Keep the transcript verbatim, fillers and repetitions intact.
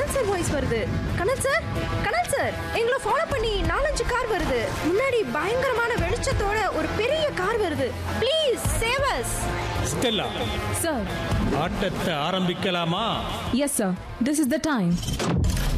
கனல் sir voice வருது. கனல் sir, கனல் sir, எங்களை follow பண்ணி நாலஞ்சு கார் வருது. முன்னாடி பயங்கரமான வெளிச்சத்தோட ஒரு பெரிய கார் வருது. Please save as. Stella sir, ஆட்டத்தை ஆரம்பிக்கலாமா? Yes sir, this is the time.